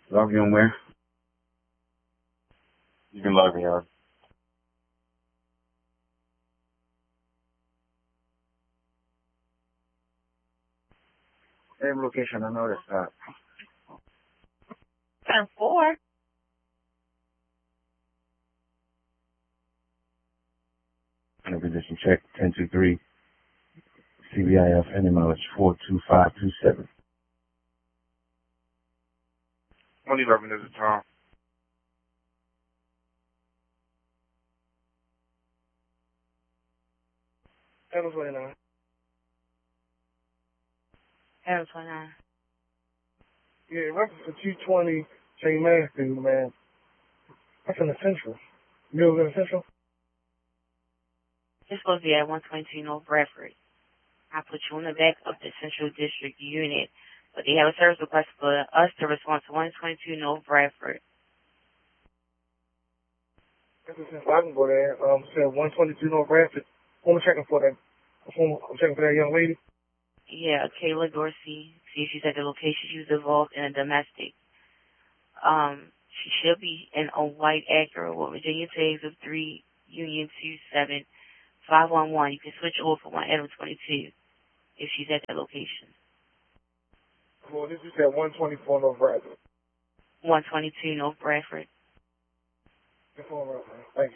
Log you on where? You can log me on. Same location, I noticed that. 10-4. And position check 1023. CBIF NML is 42527. 111 is the time. That was 29. That was 29. Yeah, reference to 220 St. Matthew, man. That's in the Central. You live in the Central? It's supposed to be at 122 North Bradford. I put you in the back of the Central District Unit, but they have a service request for us to respond to 122 North Bradford. This is since I can go there. Said 122 North Bradford. I'm checking for that. I'm checking for that young lady. Yeah, Kayla Dorsey. See if she's at the location. She was involved in a domestic. She should be in a white Acura with Virginia tags of 3 Union 27511. You can switch over for 1 Adam 22 if she's at that location. Well, this is at 124 North Bradford. 122 North Bradford. Thanks.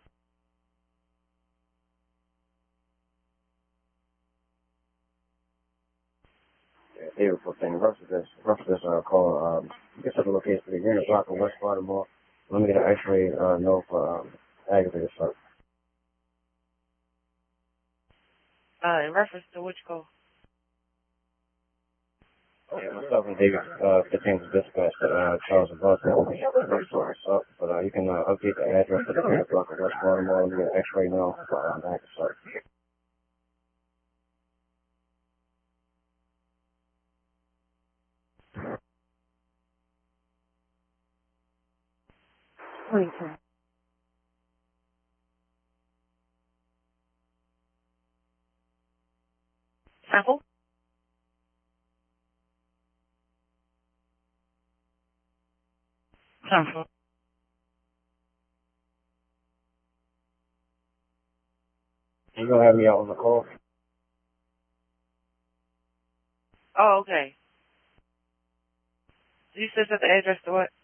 Yeah, David for saying roughly this call, get to the location for the unit block of West Baltimore. Let me get an x-ray note for aggravated assault. In reference to which call? Yeah, myself and David contains the dispatch that Charles and Baltimore assault, but you can update the address of the unit block of West Baltimore. Let me get an x-ray note for aggravated assault. Please, sir. Sample? Sample. You gonna have me out on the call? Oh, okay. You said that the address to what?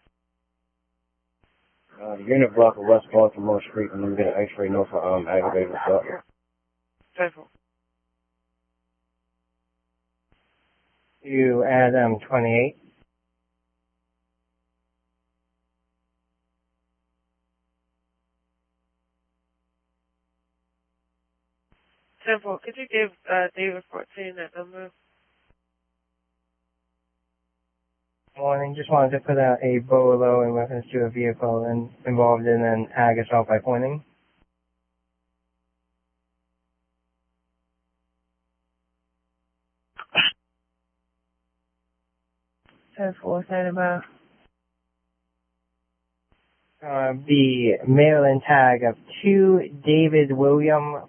The unit block of West Baltimore Street, and let me get an x-ray note for aggravated assault. Sample. You add 28. Sample. Could you give David 14 that number? Morning. Just wanted to put out a BOLO in reference to a vehicle involved in an ag assault by pointing. 10-4, say about. The mail-in tag of 2 David William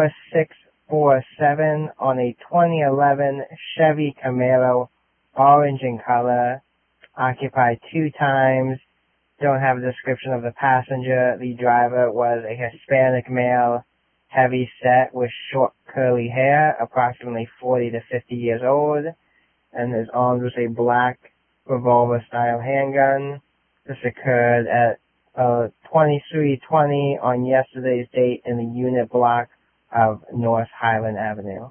4647 on a 2011 Chevy Camaro, orange in color, occupied 2 times. Don't have a description of the passenger. The driver was a Hispanic male, heavy set with short curly hair, approximately 40 to 50 years old, and is armed with a black revolver-style handgun. This occurred at 2320 on yesterday's date in the unit block of North Highland Avenue.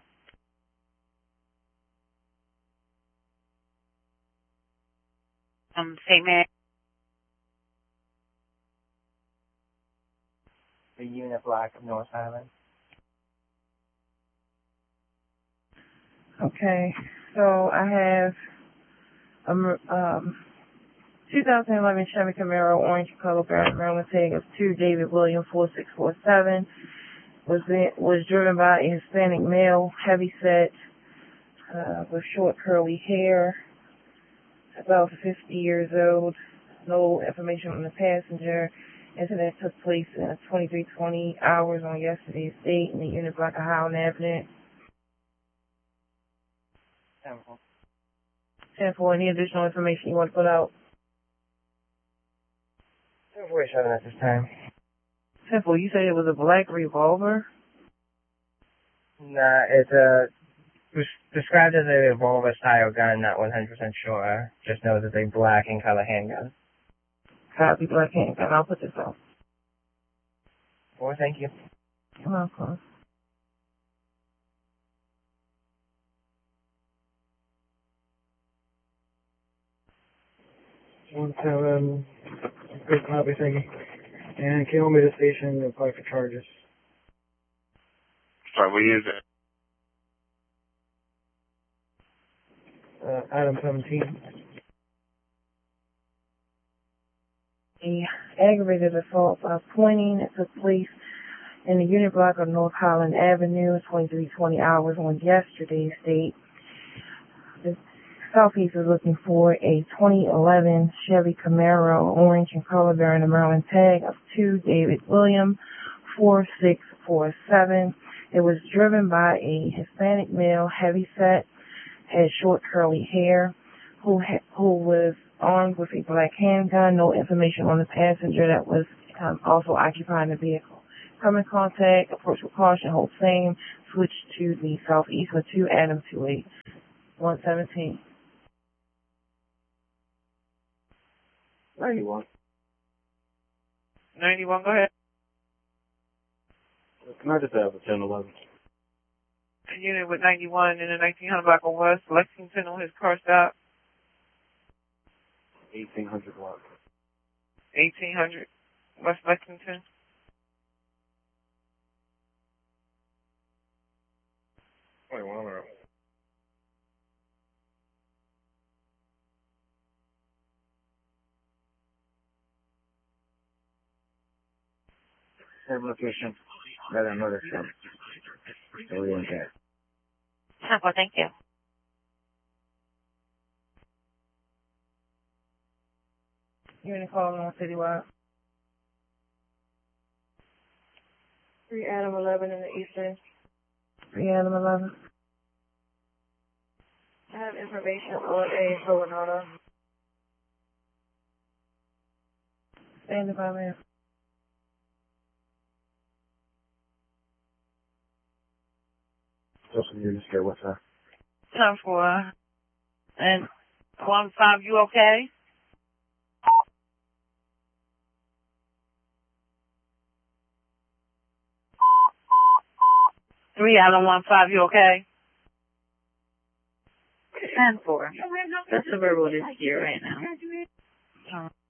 St. Mary. The unit block of North Highland. Okay, so I have 2011 Chevy Camaro, orange color, Maryland tag of 2 David William 4647. Was driven by a Hispanic male, heavy set, with short curly hair, about 50 years old. No information on the passenger. Incident took place in 2320 hours on yesterday's date in the unit block of Highland Avenue. 10-4, any additional information you want to put out? 247 at this time. Simple, you said it was a black revolver? Nah, it's described as a revolver style gun, not 100% sure. Just knows it's a black in color handgun. Copy, black handgun. I'll put this on. Well, thank you. You're welcome. One seven, good copy, thank you. And came over to the station and apply for charges. Sorry, what year is it? Item 17. The aggravated assault by pointing that took place in the unit block of North Highland Avenue, 2320 hours on yesterday's date. The Southeast is looking for a 2011 Chevy Camaro, orange in color, bearing a Maryland tag of 2 David William 4647. It was driven by a Hispanic male, heavy set, had short curly hair, who was armed with a black handgun. No information on the passenger that was also occupying the vehicle. Come in contact, approach with caution, hold same, switch to the Southeast with 2 Adam 28 117. 91. 91, go ahead. Can I just have a 1011? A unit with 91 in the 1900 block of West Lexington on his car stop. 1800 block. 1800 West Lexington. Wait, one minute. Same location. Got another shot. So we went there. Well, thank you. Unit calling on Citywide. 3 Adam 11 in the Eastern. 3 Adam 11. I have information on a Hohenada. Standing by, man. Just some units here, what's that? 10-4. And 1-5, you okay? Three Adam 1-5, you okay? 10-4. That's the verbal this year right now.